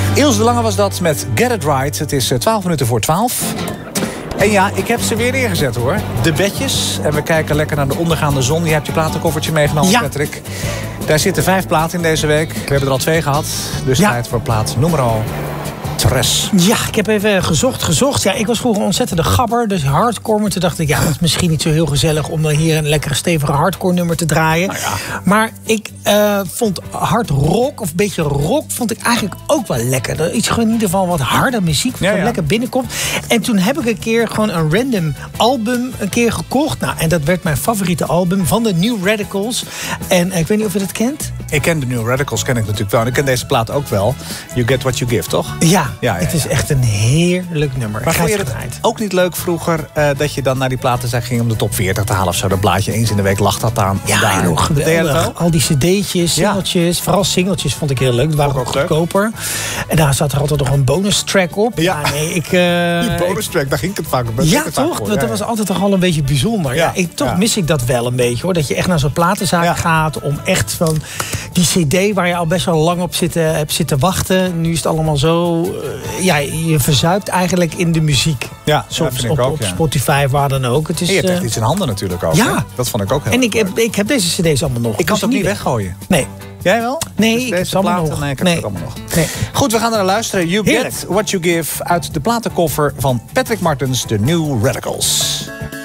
Ilse de Lange was dat met Get It Right. Het is 12 minuten voor 12. En ja, ik heb ze weer neergezet hoor. De bedjes. En we kijken lekker naar de ondergaande zon. Je hebt je platenkoffertje meegenomen, Patrick. Daar zitten 5 platen in deze week. We hebben er al 2 gehad. Dus tijd voor plaat numero 3. Ja, ik heb even gezocht. Ja, ik was vroeger een ontzettende gabber, dus hardcore. Maar toen dacht ik, ja, dat is misschien niet zo heel gezellig om hier een lekkere stevige hardcore nummer te draaien. Nou ja. Maar ik vond hard rock, of een beetje rock, vond ik eigenlijk ook wel lekker. Iets gewoon in ieder geval wat harde muziek, wat lekker binnenkomt. En toen heb ik een keer gewoon een random album een keer gekocht. Nou, en dat werd mijn favoriete album van de New Radicals. En ik weet niet of je dat kent. Ik ken de New Radicals, ken ik natuurlijk wel. En ik ken deze plaat ook wel. You Get What You Give, toch? Ja, het is echt een heerlijk nummer. Maar vond je het ook niet leuk vroeger dat je dan naar die platen ging om de top 40 te halen of zo? Dat blaadje eens in de week lag dat aan. Ja, nog geweldig. Al die cd'tjes, singeltjes. Vooral singeltjes vond ik heel leuk. Dat waren ook goedkoper. En daar zat er altijd nog een bonus track op. Ja, die bonus track, daar ging het vaak op. Ja, toch? Dat was altijd toch al een beetje bijzonder. Ja, toch mis ik dat wel een beetje hoor. Dat je echt naar zo'n platenzaak gaat om echt van die cd waar je al best wel lang op hebt zitten wachten. Nu is het allemaal zo. Je verzuipt eigenlijk in de muziek. Ja, soms op Spotify, waar dan ook. Het is, en je hebt echt iets in handen natuurlijk ook. Ja. Hè? Dat vond ik ook heel leuk. En ik heb deze cd's allemaal nog. Ik kan ze ook niet weggooien. Nee. Jij wel? Nee, dus ik heb ze allemaal nog. Nee, ik heb het allemaal nog. Nee. Goed, we gaan er naar luisteren. You Get What You Give uit de platenkoffer van Patrick Martens, The New Radicals.